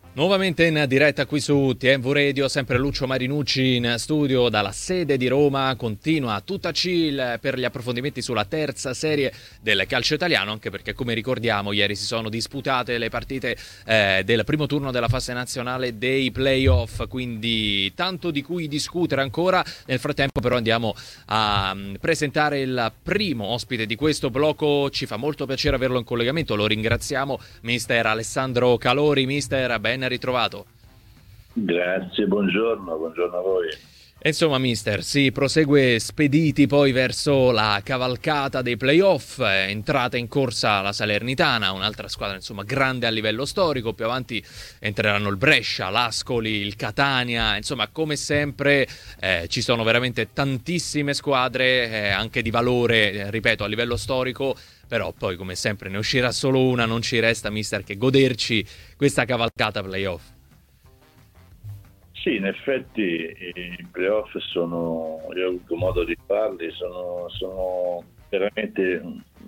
Nuovamente in diretta qui su TMV Radio, sempre Lucio Marinucci in studio dalla sede di Roma. Continua tutta chill per gli approfondimenti sulla terza serie del calcio italiano, anche perché, come ricordiamo, ieri si sono disputate le partite del primo turno della fase nazionale dei playoff, quindi tanto di cui discutere ancora. Nel frattempo però andiamo a presentare il primo ospite di questo blocco. Ci fa molto piacere averlo in collegamento, lo ringraziamo, mister Alessandro Calori. Mister, ben ritrovato. Grazie, buongiorno a voi. Insomma, mister, si prosegue spediti poi verso la cavalcata dei playoff, entrata in corsa la Salernitana, un'altra squadra insomma grande a livello storico. Più avanti entreranno il Brescia, l'Ascoli, il Catania, insomma come sempre ci sono veramente tantissime squadre anche di valore, ripeto, a livello storico. Però poi come sempre ne uscirà solo una, non ci resta, mister, che goderci questa cavalcata playoff. Sì, in effetti i playoff io ho avuto modo di farli, sono veramente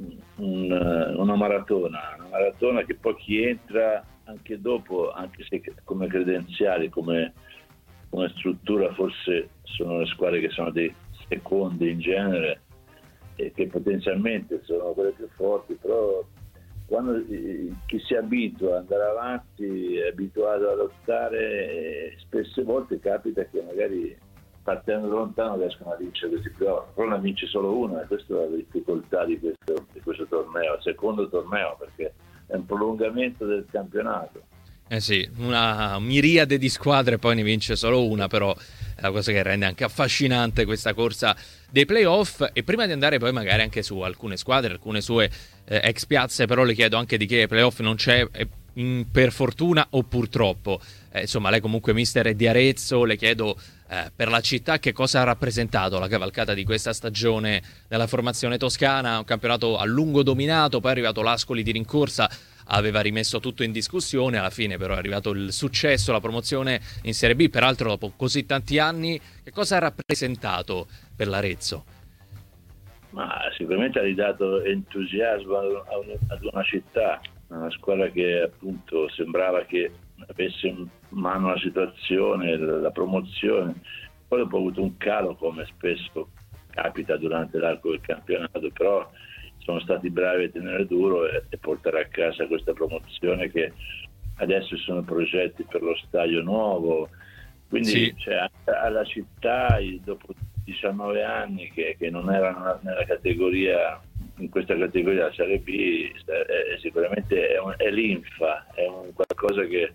una maratona che poi chi entra anche dopo, anche se come credenziali, come struttura forse sono le squadre che sono dei secondi in genere, e che potenzialmente sono quelle più forti, però quando chi si abitua ad andare avanti, è abituato a lottare, spesse volte capita che magari partendo lontano riescono a vincere questi playoff, però ne vince solo uno, e questa è la difficoltà di questo torneo, il secondo torneo, perché è un prolungamento del campionato. Eh sì, una miriade di squadre, poi ne vince solo una, però è la cosa che rende anche affascinante questa corsa dei playoff. E prima di andare poi magari anche su alcune squadre, alcune sue ex piazze, però le chiedo anche di che ai playoff non c'è, per fortuna o purtroppo. Insomma, lei comunque mister è di Arezzo, le chiedo per la città che cosa ha rappresentato la cavalcata di questa stagione della formazione toscana, un campionato a lungo dominato, poi è arrivato l'Ascoli di rincorsa, aveva rimesso tutto in discussione, alla fine però è arrivato il successo, la promozione in Serie B, peraltro dopo così tanti anni. Che cosa ha rappresentato per l'Arezzo? Ma sicuramente ha ridato entusiasmo ad una città, una squadra che appunto sembrava che avesse in mano la situazione, la promozione. Poi dopo ha avuto un calo, come spesso capita durante l'arco del campionato, però sono stati bravi a tenere duro e portare a casa questa promozione, che adesso sono progetti per lo stadio nuovo, quindi Sì. cioè, alla città dopo 19 anni che non erano nella categoria, in questa categoria la Serie B, sicuramente è linfa, è un qualcosa che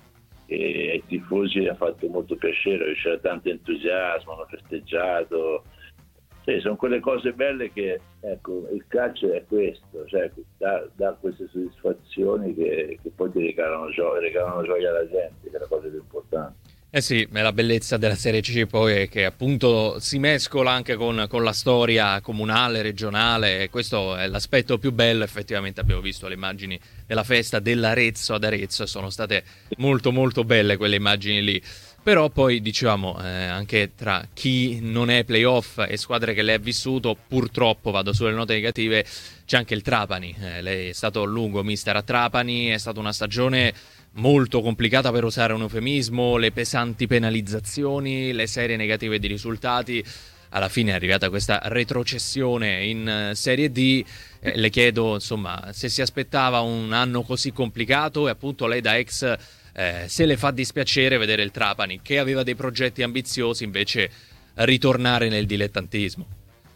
ai tifosi ha fatto molto piacere, c'era tanto entusiasmo, hanno festeggiato. Sì, sono quelle cose belle che, ecco, il calcio è questo, cioè dà queste soddisfazioni che poi ti regalano gioia alla gente, che è la cosa più importante. Eh sì, è la bellezza della Serie C poi è che appunto si mescola anche con la storia comunale, regionale, e questo è l'aspetto più bello. Effettivamente abbiamo visto le immagini della festa dell'Arezzo ad Arezzo, sono state molto molto belle quelle immagini lì. Però poi diciamo anche tra chi non è playoff e squadre che le ha vissuto, purtroppo vado sulle note negative, c'è anche il Trapani. Lei è stato a lungo mister a Trapani, è stata una stagione molto complicata, per usare un eufemismo, le pesanti penalizzazioni, le serie negative di risultati. Alla fine è arrivata questa retrocessione in Serie D. Le chiedo insomma se si aspettava un anno così complicato, e appunto lei da ex se le fa dispiacere vedere il Trapani, che aveva dei progetti ambiziosi, invece ritornare nel dilettantismo.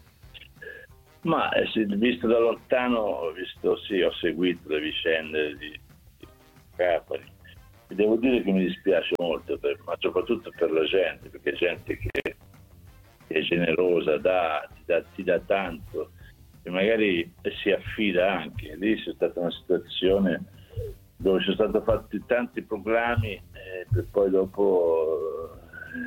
Ma visto da lontano, ho seguito le vicende di Trapani, e devo dire che mi dispiace molto, ma soprattutto per la gente, perché gente che è generosa, ti dà tanto, e magari si affida anche. Lì c'è stata una situazione dove sono stati fatti tanti proclami, per poi dopo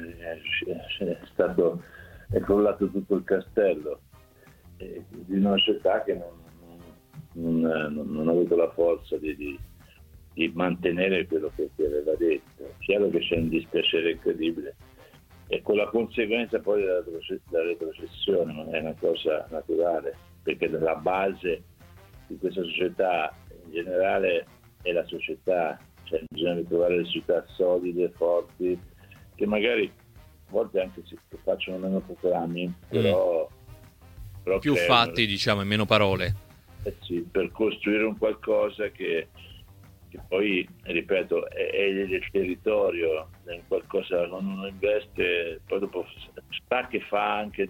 è crollato tutto il castello, di una società che non ha avuto la forza di mantenere quello che aveva detto. Chiaro che c'è un dispiacere incredibile, e con la conseguenza poi della retrocessione, non è una cosa naturale, perché la base di questa società in generale è la società, cioè, bisogna trovare le città solide, forti, che magari a volte anche si facciano meno proclami, però più creano, fatti, diciamo, e meno parole. sì, per costruire un qualcosa che poi, ripeto, è del territorio, è qualcosa che uno investe, poi dopo sa che fa anche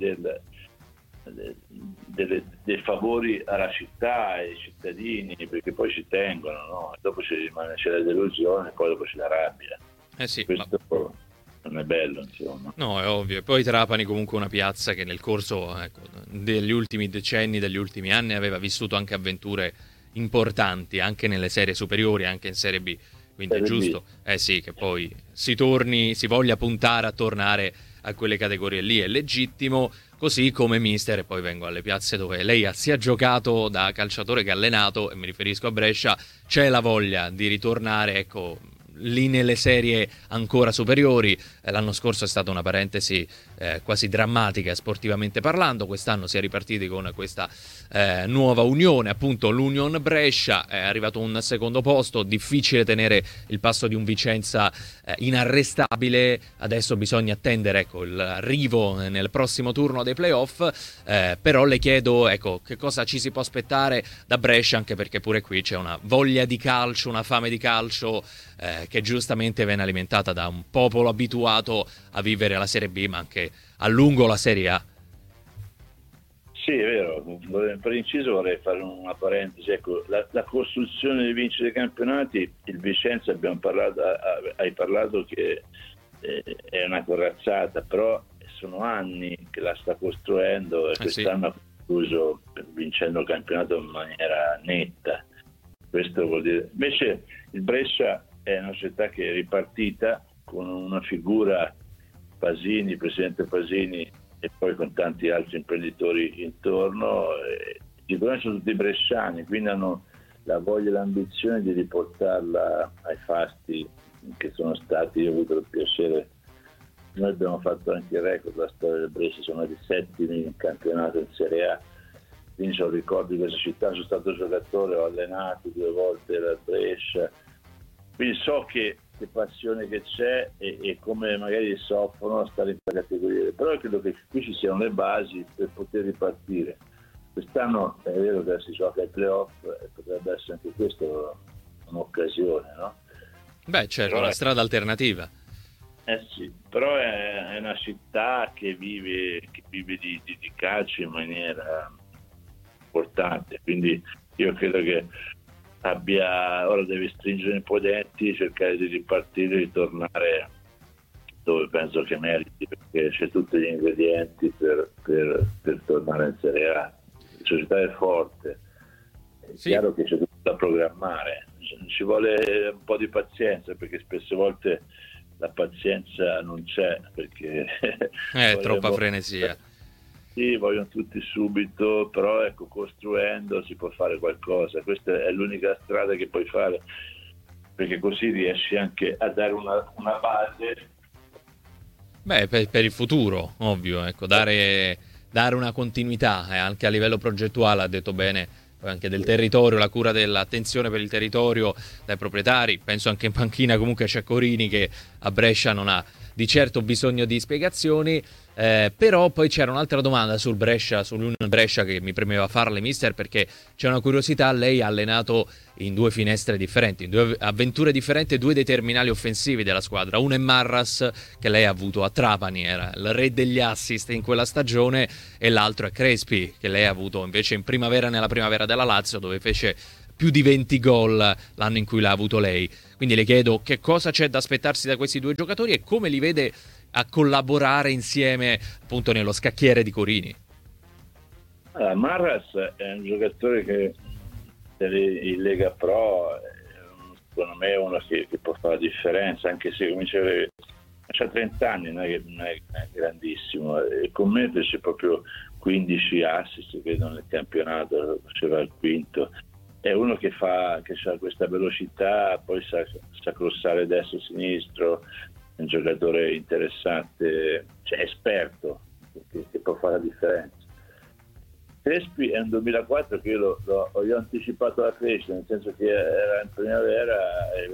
dei favori alla città, ai cittadini, perché poi ci tengono, no? Dopo c'è la delusione, poi dopo c'è la rabbia. Sì, Questo non è bello, insomma. no, è ovvio. E poi Trapani comunque una piazza che nel corso, ecco, degli ultimi decenni, degli ultimi anni aveva vissuto anche avventure importanti, anche nelle serie superiori, anche in Serie B. Quindi è giusto, sì, che poi si voglia puntare a tornare a quelle categorie lì, è legittimo, così come mister. E poi vengo alle piazze dove lei ha sia giocato da calciatore che allenato, e mi riferisco a Brescia, c'è la voglia di ritornare, ecco, lì nelle serie ancora superiori. L'anno scorso è stata una parentesi quasi drammatica sportivamente parlando, quest'anno si è ripartiti con questa nuova unione, appunto l'Union Brescia, è arrivato un secondo posto, difficile tenere il passo di un Vicenza inarrestabile, adesso bisogna attendere, ecco, l'arrivo nel prossimo turno dei playoff, però le chiedo, ecco, che cosa ci si può aspettare da Brescia, anche perché pure qui c'è una voglia di calcio, una fame di calcio che giustamente viene alimentata da un popolo abituato a vivere la Serie B, ma anche a lungo la Serie A. Sì, è vero. Per inciso vorrei fare una parentesi. Ecco, la costruzione di vincere i campionati, il Vicenza hai parlato che è una corazzata, però sono anni che la sta costruendo e quest'anno ha concluso vincendo il campionato in maniera netta. Questo vuol dire. Invece il Brescia è una società che è ripartita con una figura, Pasini, presidente Pasini, e poi con tanti altri imprenditori intorno. Sicuramente sono tutti bresciani, quindi hanno la voglia e l'ambizione di riportarla ai fasti che sono stati. Io ho avuto il piacere, noi abbiamo fatto anche il record, la storia del Brescia, sono stati settimi in campionato in Serie A, quindi ho ricordi di questa città, sono stato giocatore, ho allenato 2 volte la Brescia, quindi so che passione che c'è e come magari soffrono a stare in quella categoria, però credo che qui ci siano le basi per poter ripartire. Quest'anno è vero che si gioca ai playoff e potrebbe essere anche questo un'occasione, no? Beh, certo, una strada alternativa. Sì, però è una città che vive di calcio in maniera importante, quindi io credo che ora deve stringere i potenti, cercare di ripartire e ritornare dove penso che meriti, perché c'è tutti gli ingredienti per tornare in Serie A. La società è forte, è chiaro che c'è tutto da programmare, ci vuole un po' di pazienza, perché spesse volte la pazienza non c'è, perché è troppa frenesia. Sì, vogliono tutti subito, però ecco, costruendo si può fare qualcosa. Questa è l'unica strada che puoi fare, perché così riesci anche a dare una base. Beh, per il futuro, ovvio, ecco, dare una continuità, anche a livello progettuale, ha detto bene, anche del territorio, la cura dell'attenzione per il territorio dai proprietari. Penso anche in panchina comunque c'è Corini, che a Brescia non ha di certo bisogno di spiegazioni, però poi c'era un'altra domanda sul Brescia, sull'Union Brescia, che mi premeva farle, mister, perché c'è una curiosità. Lei ha allenato in 2 finestre differenti, in 2 avventure differenti, 2 dei terminali offensivi della squadra. Uno è Marras, che lei ha avuto a Trapani, era il re degli assist in quella stagione, e l'altro è Crespi, che lei ha avuto invece in primavera, nella primavera della Lazio, dove fece più di 20 gol l'anno in cui l'ha avuto lei. Quindi le chiedo che cosa c'è da aspettarsi da questi 2 giocatori e come li vede a collaborare insieme, appunto, nello scacchiere di Corini. Marras è un giocatore che in Lega Pro secondo me è uno che può fare la differenza, anche se c'ha 30 anni, non è grandissimo, e con me fece proprio 15 assist, credo, nel campionato, faceva il quinto. È uno che ha questa velocità, poi sa crossare destro e sinistro, è un giocatore interessante, cioè esperto, che può fare la differenza. Crespi è un 2004 che io gli ho anticipato la crescita, nel senso che era in primavera e vedevo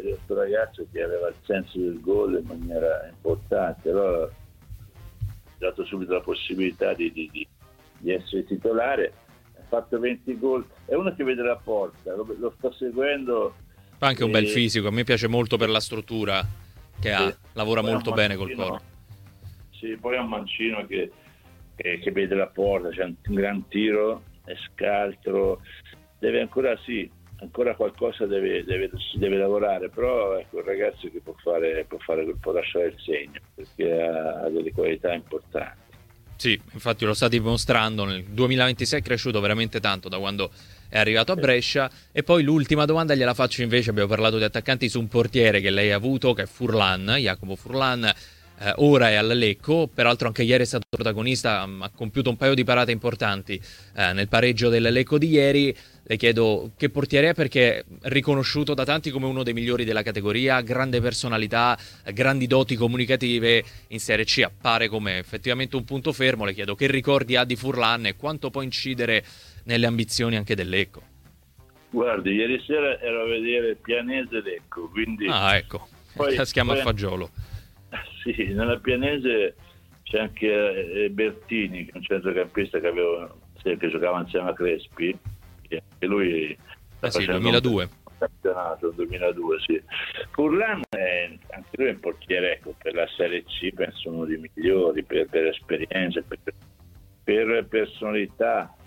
ragazzo che aveva il senso del gol in maniera importante, allora ho dato subito la possibilità di essere titolare, ha fatto 20 gol, è uno che vede la porta, lo sto seguendo. Fa anche un bel fisico, a me piace molto per la struttura che ha, lavora molto bene col corpo. Sì, poi è un mancino che vede la porta, c'è un gran tiro, è scaltro, deve ancora qualcosa deve lavorare, però ecco, un ragazzo che può lasciare il segno, perché ha delle qualità importanti. Sì, infatti lo sta dimostrando, nel 2026 è cresciuto veramente tanto da quando è arrivato a Brescia. E poi l'ultima domanda gliela faccio invece, abbiamo parlato di attaccanti, su un portiere che lei ha avuto, che è Furlan, Jacopo Furlan, ora è al Lecco, peraltro anche ieri è stato protagonista, ha compiuto un paio di parate importanti nel pareggio del Lecco di ieri. Le chiedo che portiere è, perché è riconosciuto da tanti come uno dei migliori della categoria, grande personalità, grandi doti comunicative, in Serie C appare come effettivamente un punto fermo. Le chiedo che ricordi ha di Furlan e quanto può incidere nelle ambizioni anche del Lecco. Guardi, ieri sera ero a vedere Pianese Lecco, quindi... Ah, ecco, si chiama a fagiolo. Sì, nella Pianese c'è anche Bertini, che è un centrocampista che giocava insieme a Crespi, e lui sì, 2002. Campionato 2002, sì. Furlan anche lui è un portiere, ecco, per la Serie C penso uno dei migliori, per esperienza, per personalità,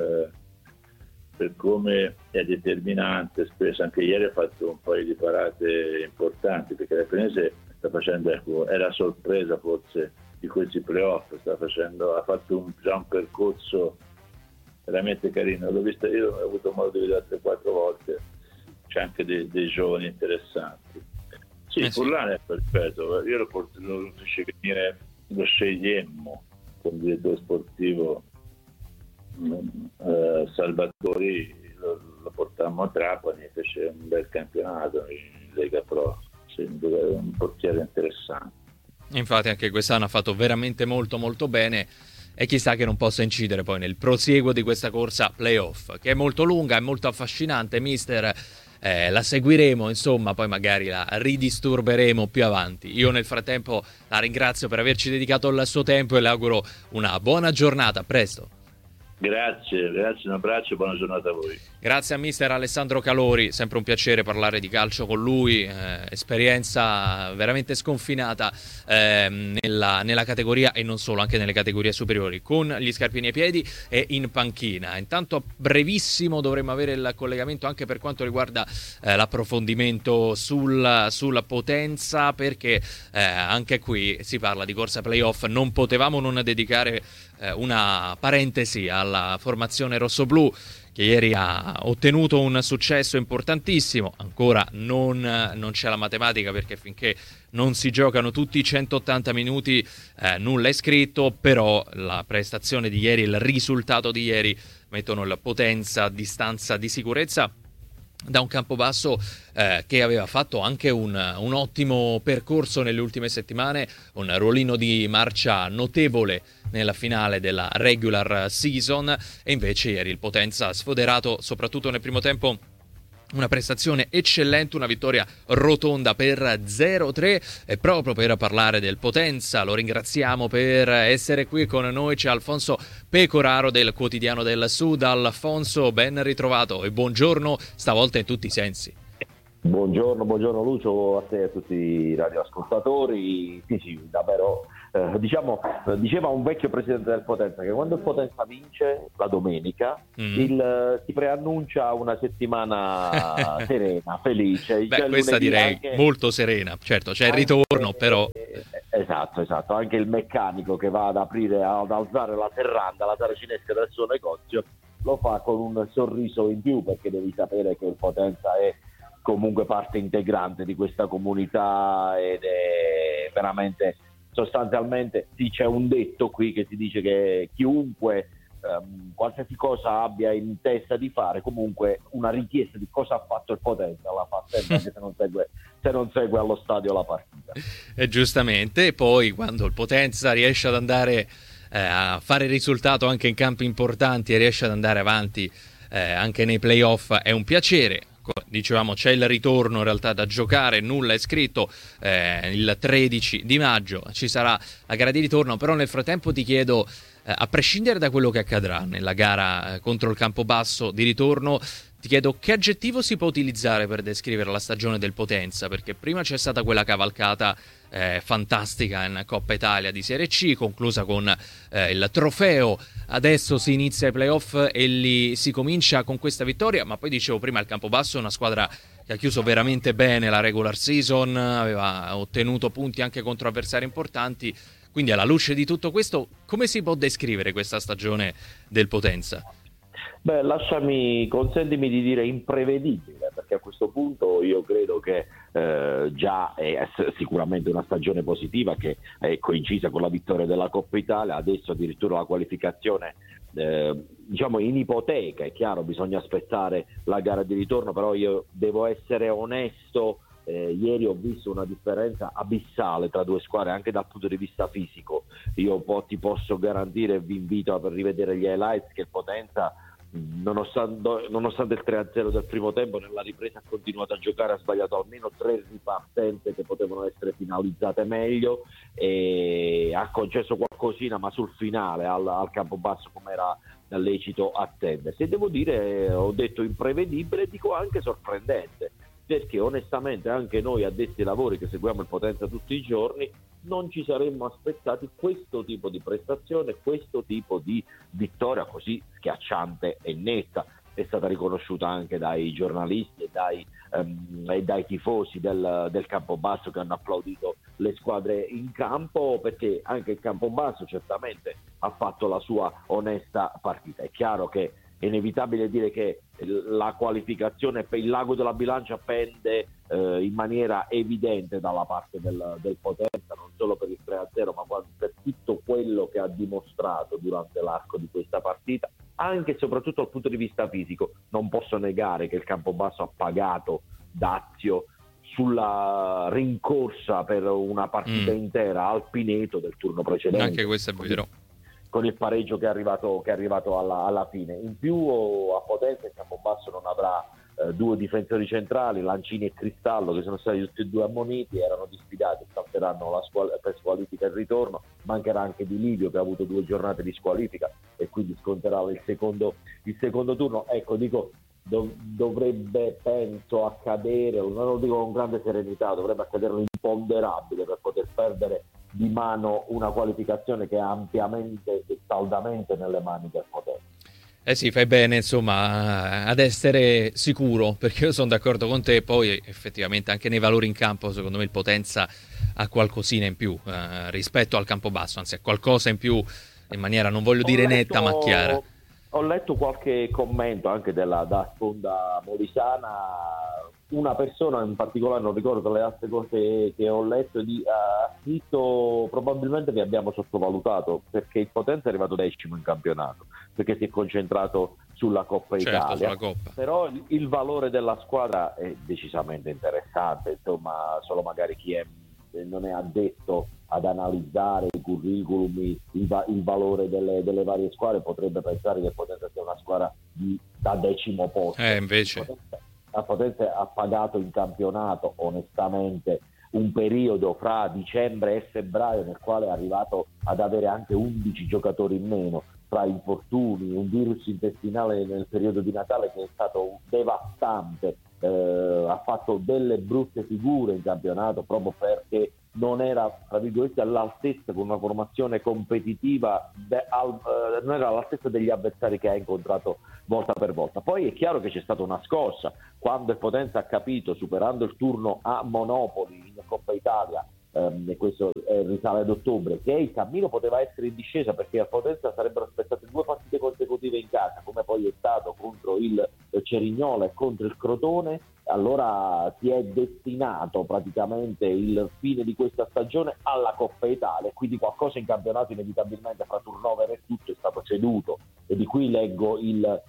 per come è determinante. Spesso anche ieri ha fatto un paio di parate importanti, perché la Pianese sta facendo, ecco, è la sorpresa forse di questi playoff, ha fatto già un percorso veramente carino. L'ho visto, io ho avuto modo di vedere 3-4 volte, c'è anche dei giovani interessanti. Sì, Furlan è perfetto, io lo feci venire, lo scegliemmo come direttore sportivo, Salvatori, lo portammo a Trapani e fece un bel campionato in Lega Pro, un portiere interessante. Infatti anche quest'anno ha fatto veramente molto molto bene, e chissà che non possa incidere poi nel prosieguo di questa corsa playoff, che è molto lunga, è molto affascinante, mister. La seguiremo, insomma, poi magari la ridisturberemo più avanti. Io nel frattempo la ringrazio per averci dedicato il suo tempo e le auguro una buona giornata. A presto. Grazie, un abbraccio e buona giornata a voi. Grazie a mister Alessandro Calori, sempre un piacere parlare di calcio con lui, esperienza veramente sconfinata nella categoria e non solo, anche nelle categorie superiori, con gli scarpini ai piedi e in panchina. Intanto a brevissimo dovremo avere il collegamento anche per quanto riguarda l'approfondimento sulla Potenza, perché anche qui si parla di corsa playoff, non potevamo non dedicare una parentesi alla formazione rossoblù, che ieri ha ottenuto un successo importantissimo. Ancora non c'è la matematica, perché finché non si giocano tutti i 180 minuti nulla è scritto, però la prestazione di ieri, il risultato di ieri mettono la Potenza a distanza di sicurezza da un Campobasso che aveva fatto anche un ottimo percorso nelle ultime settimane, un ruolino di marcia notevole nella finale della regular season, e invece ieri il Potenza ha sfoderato soprattutto nel primo tempo una prestazione eccellente, una vittoria rotonda per 0-3. E proprio per parlare del Potenza lo ringraziamo per essere qui con noi, c'è Alfonso Pecoraro del Quotidiano del Sud. Alfonso, ben ritrovato e buongiorno stavolta in tutti i sensi. Buongiorno Lucio, a te e a tutti i radioascoltatori. Sì, davvero, diceva un vecchio presidente del Potenza che quando il Potenza vince la domenica si preannuncia una settimana serena, felice. Beh, questa direi anche molto serena, certo c'è il ritorno, però esatto, anche il meccanico che va ad alzare la serranda, la saracinesca del suo negozio, lo fa con un sorriso in più, perché devi sapere che il Potenza è comunque parte integrante di questa comunità ed è veramente, sostanzialmente, c'è un detto qui che si dice che chiunque qualsiasi cosa abbia in testa di fare, comunque una richiesta di cosa ha fatto il Potenza la fa sempre, anche se non segue allo stadio la partita. E giustamente, poi quando il Potenza riesce ad andare a fare risultato anche in campi importanti e riesce ad andare avanti anche nei playoff, è un piacere. ecco, dicevamo c'è il ritorno in realtà da giocare, nulla è scritto, il 13 di maggio ci sarà la gara di ritorno, però nel frattempo ti chiedo, a prescindere da quello che accadrà nella gara contro il Campobasso di ritorno, ti chiedo che aggettivo si può utilizzare per descrivere la stagione del Potenza, perché prima c'è stata quella cavalcata fantastica in Coppa Italia di Serie C, conclusa con il trofeo, adesso si inizia i playoff e li si comincia con questa vittoria, ma poi dicevo prima il Campobasso è una squadra che ha chiuso veramente bene la regular season, aveva ottenuto punti anche contro avversari importanti, quindi alla luce di tutto questo come si può descrivere questa stagione del Potenza? Beh, consentimi di dire imprevedibile, perché a questo punto io credo che già è sicuramente una stagione positiva che è coincisa con la vittoria della Coppa Italia, adesso addirittura la qualificazione diciamo in ipoteca, è chiaro, bisogna aspettare la gara di ritorno, però io devo essere onesto. Ieri ho visto una differenza abissale tra due squadre anche dal punto di vista fisico. Io ti posso garantire e vi invito a rivedere gli highlights che il Potenza, nonostante il 3-0 del primo tempo, nella ripresa ha continuato a giocare, ha sbagliato almeno 3 ripartenze che potevano essere finalizzate meglio e ha concesso qualcosina, ma sul finale al Campobasso, come era lecito attendere. Se devo dire, ho detto imprevedibile, dico anche sorprendente, perché onestamente anche noi addetti ai lavori che seguiamo il Potenza tutti i giorni non ci saremmo aspettati questo tipo di prestazione, questo tipo di vittoria così schiacciante e netta. È stata riconosciuta anche dai giornalisti e dai tifosi del Campobasso, che hanno applaudito le squadre in campo, perché anche il Campobasso certamente ha fatto la sua onesta partita. È chiaro che è inevitabile dire che la qualificazione per il Lago della Bilancia pende in maniera evidente dalla parte del Potenza, non solo per il 3-0 ma per tutto quello che ha dimostrato durante l'arco di questa partita, anche e soprattutto dal punto di vista fisico. Non posso negare che il Campobasso ha pagato dazio sulla rincorsa per una partita intera al Pineto del turno precedente. Anche questo è vero. Con il pareggio che è arrivato alla fine. In più a Potenza il Campobasso non avrà due difensori centrali, Lancini e Cristallo, che sono stati tutti e due ammoniti, erano disfidati, salteranno per squalifica il ritorno. Mancherà anche Di Livio, che ha avuto 2 giornate di squalifica e quindi sconterà il secondo turno. Ecco, dico, dovrebbe, penso, accadere, non lo dico con grande serenità, dovrebbe accadere l'imponderabile per poter perdere di mano una qualificazione che è ampiamente e saldamente nelle mani del Potenza. Sì, fai bene insomma ad essere sicuro, perché io sono d'accordo con te. Poi effettivamente anche nei valori in campo secondo me il Potenza ha qualcosina in più rispetto al Campobasso, anzi ha qualcosa in più in maniera, non voglio dire netta, ma chiara. Ho letto qualche commento anche da sponda molisana, una persona in particolare, non ricordo le altre cose che ho letto, ha scritto probabilmente che abbiamo sottovalutato, perché il Potenza è arrivato 10° in campionato, perché si è concentrato sulla Coppa Italia. Sulla Coppa. Però il valore della squadra è decisamente interessante, insomma, solo magari chi non è addetto ad analizzare i curriculum, il valore delle varie squadre, potrebbe pensare che Potenza sia una squadra da 10° posto. Invece la Potenza ha pagato in campionato onestamente un periodo fra dicembre e febbraio nel quale è arrivato ad avere anche 11 giocatori in meno, fra infortuni, un virus intestinale nel periodo di Natale che è stato devastante. Ha fatto delle brutte figure in campionato proprio perché non era, tra virgolette, all'altezza, con una formazione competitiva, non era all'altezza degli avversari che ha incontrato volta per volta. Poi è chiaro che c'è stata una scossa quando il Potenza ha capito, superando il turno a Monopoli in Coppa Italia, e questo risale ad ottobre, che il cammino poteva essere in discesa, perché al Potenza sarebbero aspettate 2 partite consecutive in casa, come poi è stato contro il Cerignola e contro il Crotone. Allora si è destinato praticamente il fine di questa stagione alla Coppa Italia, quindi qualcosa in campionato inevitabilmente fra turnover e tutto è stato ceduto, e di qui leggo il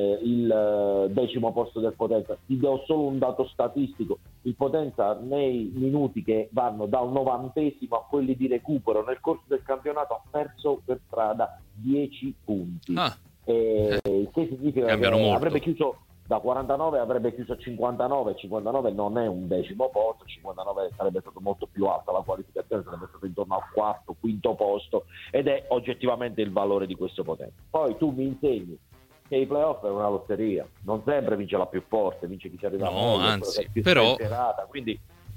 10° posto del Potenza. Ti do solo un dato statistico: il Potenza nei minuti che vanno dal 90° a quelli di recupero nel corso del campionato ha perso per strada 10 punti, che significa che molto. avrebbe chiuso da 49 avrebbe chiuso a 59, 59 non è un decimo posto, 59 sarebbe stato molto più alta, la qualificazione sarebbe stata intorno al quarto, quinto posto, ed è oggettivamente il valore di questo Potenza. Poi tu mi insegni che i playoff è una lotteria, non sempre vince la più forte, vince chi ci arriva meglio, anzi, più però spensierata. Quindi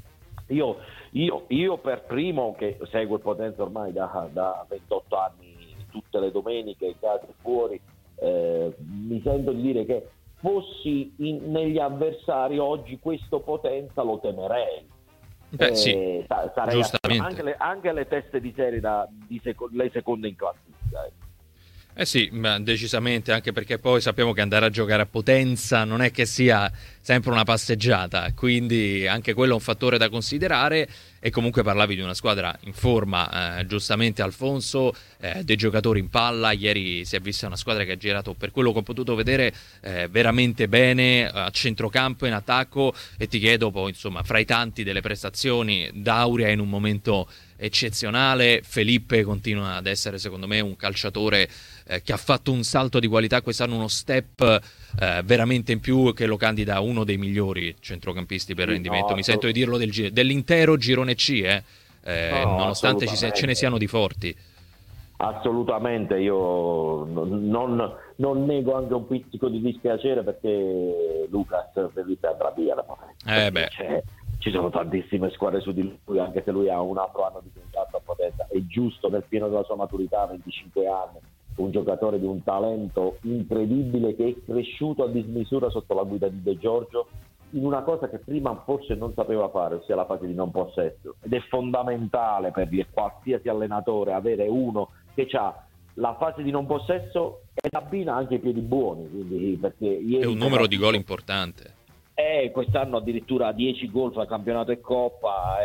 io per primo, che seguo il Potenza ormai da 28 anni, tutte le domeniche, in casa e fuori, mi sento di dire che fossi negli avversari oggi questo Potenza lo temerei. Sì, sarei giustamente. anche le teste di serie le seconde in classifica. Sì, decisamente, anche perché poi sappiamo che andare a giocare a Potenza non è che sia sempre una passeggiata, quindi anche quello è un fattore da considerare. E comunque parlavi di una squadra in forma, giustamente Alfonso, dei giocatori in palla. Ieri si è vista una squadra che ha girato, per quello che ho potuto vedere, veramente bene a centrocampo, in attacco. E ti chiedo poi, insomma, fra i tanti delle prestazioni, Dauria in un momento eccezionale, Felipe continua ad essere secondo me un calciatore che ha fatto un salto di qualità quest'anno, uno step veramente in più, che lo candida uno dei migliori centrocampisti per rendimento. Mi sento di dirlo dell'intero girone C, nonostante ce ne siano di forti. Assolutamente, io non nego anche un pizzico di dispiacere, perché Lucas Felipe andrà via da Potenza. Ci sono tantissime squadre su di lui, anche se lui ha un altro anno di contratto a Potenza, è giusto nel pieno della sua maturità, 25 anni, un giocatore di un talento incredibile che è cresciuto a dismisura sotto la guida di De Giorgio in una cosa che prima forse non sapeva fare, ossia la fase di non possesso, ed è fondamentale per qualsiasi allenatore avere uno che ha la fase di non possesso e abbina anche i piedi buoni, quindi, perché ieri è un numero di gol importante. Quest'anno addirittura 10 gol fra campionato e coppa,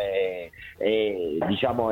diciamo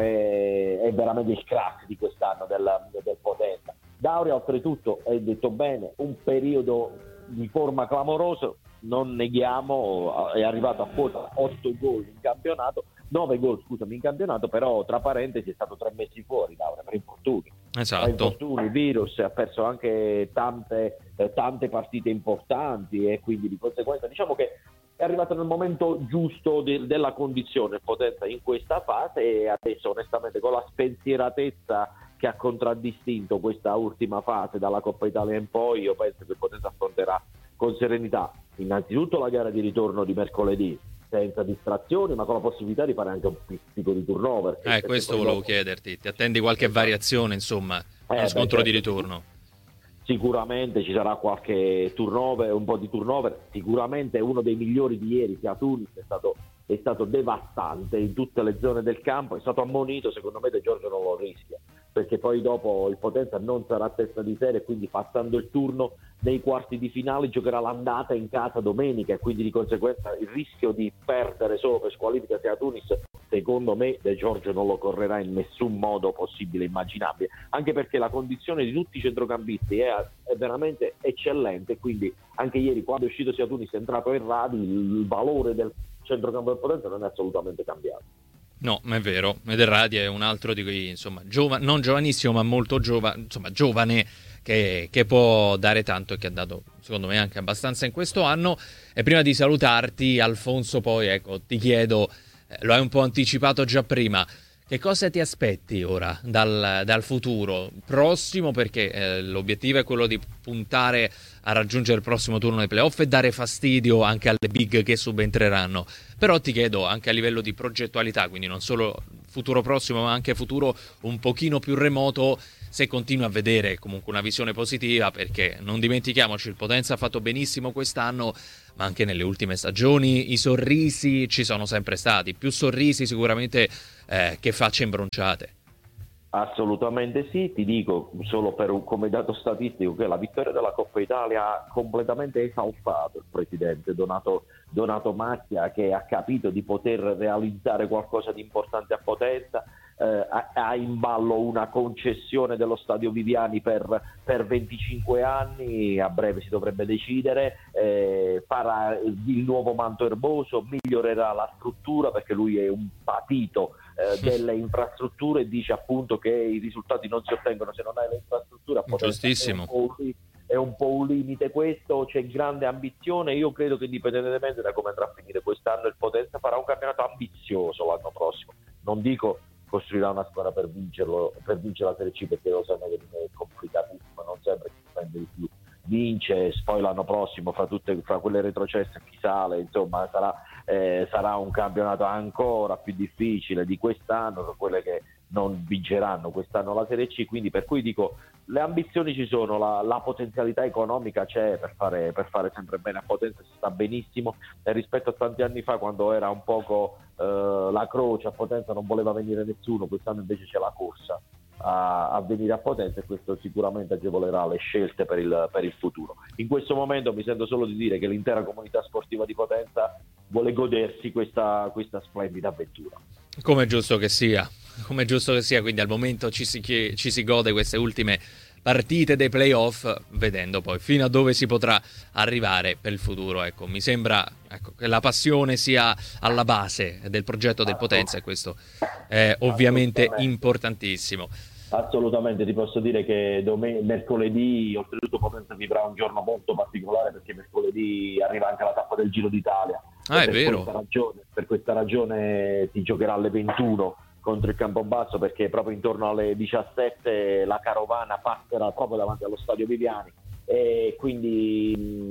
è veramente il crack di quest'anno del Potenza. Dauria oltretutto, hai detto bene, un periodo di forma clamoroso, non neghiamo, è arrivato a quota 8 gol in campionato, 9 gol scusami in campionato, però tra parentesi è stato 3 mesi fuori Dauria per infortuni. Esatto. Infortuni, virus, ha perso anche tante partite importanti, e quindi di conseguenza diciamo che è arrivato nel momento giusto della condizione Potenza in questa fase, e adesso onestamente con la spensieratezza che ha contraddistinto questa ultima fase dalla Coppa Italia in poi, io penso che Potenza affronterà con serenità innanzitutto la gara di ritorno di mercoledì, senza distrazioni, ma con la possibilità di fare anche un pizzico di turnover. Questo volevo chiederti, ti attendi qualche variazione, insomma, nello scontro di ritorno? Sicuramente ci sarà qualche turnover, un po' di turnover, sicuramente uno dei migliori di ieri, Teatunis, è stato devastante in tutte le zone del campo, è stato ammonito, secondo me De Giorgio non lo rischia, perché poi dopo il Potenza non sarà a testa di serie, quindi passando il turno nei quarti di finale giocherà l'andata in casa domenica, e quindi di conseguenza il rischio di perdere solo per squalifica Teatunis, secondo me De Giorgio non lo correrà in nessun modo possibile e immaginabile, anche perché la condizione di tutti i centrocampisti è veramente eccellente, quindi anche ieri quando è uscito Teatunis è entrato Erradi, il valore del centrocampo del Potenza non è assolutamente cambiato. No, è vero, ed Erradi è un altro di quei, insomma, non giovanissimo ma molto giovane, che può dare tanto e che ha dato, secondo me, anche abbastanza in questo anno. E prima di salutarti, Alfonso, poi ecco, ti chiedo, lo hai un po' anticipato già prima, che cosa ti aspetti ora dal futuro prossimo? Perché l'obiettivo è quello di puntare a raggiungere il prossimo turno dei playoff e dare fastidio anche alle big che subentreranno. Però ti chiedo anche a livello di progettualità, quindi non solo futuro prossimo ma anche futuro un pochino più remoto, se continui a vedere comunque una visione positiva, perché non dimentichiamoci, il Potenza ha fatto benissimo quest'anno, ma anche nelle ultime stagioni i sorrisi ci sono sempre stati, più sorrisi sicuramente che facce imbronciate. Assolutamente sì, ti dico solo come dato statistico che la vittoria della Coppa Italia ha completamente esaltato il presidente Donato Macchia, che ha capito di poter realizzare qualcosa di importante a Potenza, ha in ballo una concessione dello Stadio Viviani per 25 anni, a breve si dovrebbe decidere, farà il nuovo manto erboso, migliorerà la struttura, perché lui è un patito delle infrastrutture e dice appunto che i risultati non si ottengono se non hai le infrastrutture. Giustissimo. è un po' un limite questo, c'è grande ambizione. Io credo che indipendentemente da come andrà a finire quest'anno il Potenza farà un campionato ambizioso l'anno prossimo. Non dico costruirà una squadra per vincere la Serie C, perché lo sanno che è complicatissimo, non sempre chi spende di più vince. Poi l'anno prossimo fra quelle retrocesse chi sale, insomma sarà un campionato ancora più difficile di quest'anno, per quelle che non vinceranno quest'anno la Serie C. Quindi per cui dico, le ambizioni ci sono, la potenzialità economica c'è per fare sempre bene. A Potenza si sta benissimo, e rispetto a tanti anni fa, quando era un poco la croce, a Potenza non voleva venire nessuno, quest'anno invece c'è la corsa a venire a Potenza, e questo sicuramente agevolerà le scelte per il futuro. In questo momento mi sento solo di dire che l'intera comunità sportiva di Potenza vuole godersi questa splendida avventura. Come è giusto che sia, quindi al momento ci si gode queste ultime partite dei playoff, vedendo poi fino a dove si potrà arrivare per il futuro. Ecco, mi sembra che la passione sia alla base del progetto del Potenza, e questo è ovviamente importantissimo. Assolutamente, ti posso dire che mercoledì, oltretutto, Potenza vivrà un giorno molto particolare, perché mercoledì arriva anche la tappa del Giro d'Italia. È vero. Per questa ragione si giocherà alle 21 contro il Campobasso, perché proprio intorno alle 17 la carovana passerà proprio davanti allo stadio Viviani, e quindi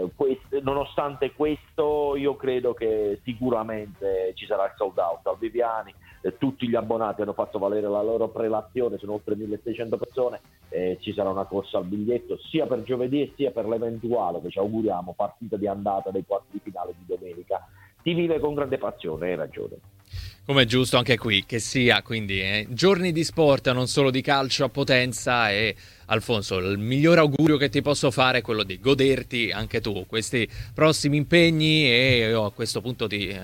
nonostante questo io credo che sicuramente ci sarà il sold out al Viviani. Tutti gli abbonati hanno fatto valere la loro prelazione, sono oltre 1600 persone, ci sarà una corsa al biglietto sia per giovedì e sia per l'eventuale, che ci auguriamo, partita di andata dei quarti di finale di domenica. Si vive con grande passione, hai ragione. Come è giusto anche qui che sia, quindi giorni di sport, non solo di calcio a Potenza. E Alfonso, il miglior augurio che ti posso fare è quello di goderti anche tu questi prossimi impegni, e io a questo punto ti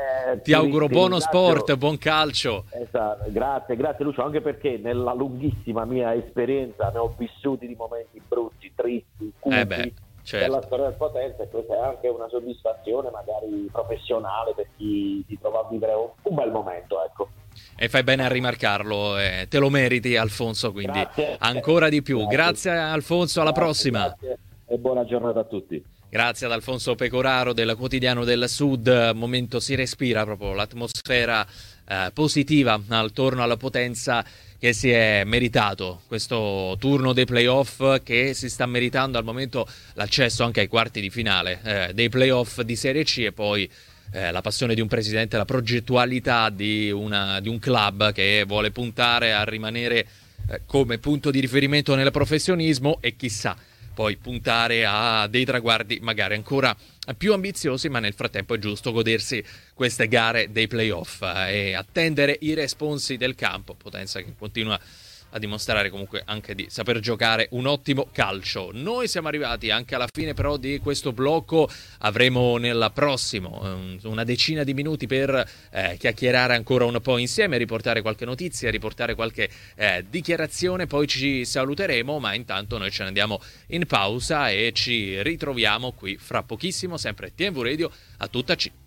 auguro buono sport, buon calcio. Esatto. Grazie Lucio, anche perché nella lunghissima mia esperienza ne ho vissuti di momenti brutti, tristi, cupi, certo, della storia del Potenza, e questa è anche una soddisfazione magari professionale per chi si trova a vivere un bel momento, ecco. E fai bene a rimarcarlo, te lo meriti, Alfonso, quindi grazie. Ancora di più. Grazie Alfonso, alla prossima. Grazie e buona giornata a tutti. Grazie ad Alfonso Pecoraro del Quotidiano del Sud. Momento si respira proprio l'atmosfera positiva attorno alla Potenza, che si è meritato questo turno dei playoff, che si sta meritando al momento l'accesso anche ai quarti di finale dei playoff di Serie C, e poi la passione di un presidente, la progettualità di un club che vuole puntare a rimanere come punto di riferimento nel professionismo, e chissà poi puntare a dei traguardi magari ancora più ambiziosi, ma nel frattempo è giusto godersi queste gare dei playoff e attendere i responsi del campo. Potenza che continua a dimostrare comunque anche di saper giocare un ottimo calcio. Noi siamo arrivati anche alla fine però di questo blocco, avremo nel prossimo una decina di minuti per chiacchierare ancora un po' insieme, riportare qualche notizia, riportare qualche dichiarazione, poi ci saluteremo, ma intanto noi ce ne andiamo in pausa e ci ritroviamo qui fra pochissimo, sempre TMV Radio a tutta C.